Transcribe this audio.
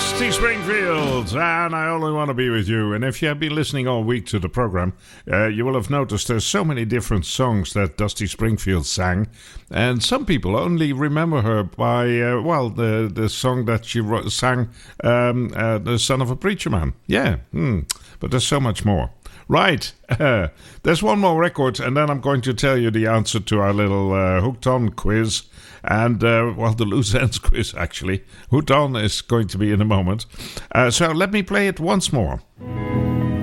Dusty Springfield, and I Only Want to Be With You. And if you have been listening all week to the program, you will have noticed there's so many different songs that Dusty Springfield sang. And some people only remember her by, the song that she sang, The Son of a Preacher Man. Yeah, but there's so much more. Right, there's one more record, and then I'm going to tell you the answer to our little Hooked On quiz. And, the loose ends quiz, actually. Hooked On is going to be in a moment. So let me play it once more.